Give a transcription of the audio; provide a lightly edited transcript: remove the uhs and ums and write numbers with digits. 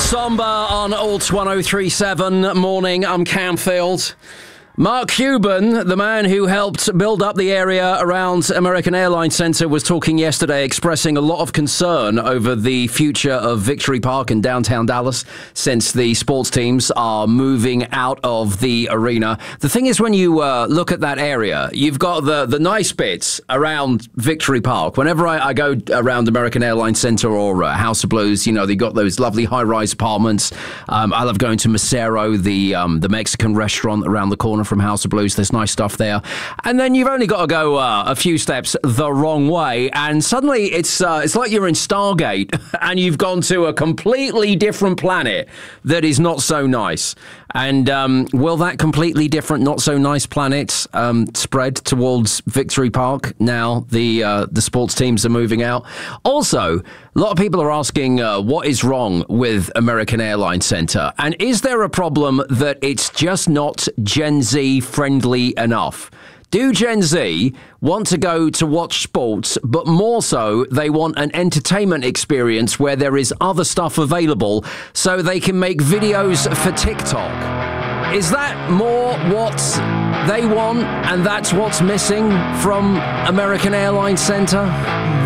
Samba on Alt 1037 morning. I'm Camfield. Mark Cuban, the man who helped build up the area around American Airlines Centre, was talking yesterday, expressing a lot of concern over the future of Victory Park in downtown Dallas since the sports teams are moving out of the arena. The thing is, when you look at that area, you've got the nice bits around Victory Park. Whenever I go around American Airlines Centre or House of Blues, you know, they've got those lovely high-rise apartments. I love going to Macero, the Mexican restaurant around the corner from House of Blues. There's nice stuff there. And then you've only got to go a few steps the wrong way, and suddenly it's like you're in Stargate and you've gone to a completely different planet that is not so nice. And will that completely different, not so nice planet spread towards Victory Park now the sports teams are moving out? Also, a lot of people are asking what is wrong with American Airlines Centre, and is there a problem that it's just not Gen Z friendly enough? Do Gen Z want to go to watch sports, but more so they want an entertainment experience where there is other stuff available so they can make videos for TikTok? Is that more what they want, and that's what's missing from American Airlines Centre?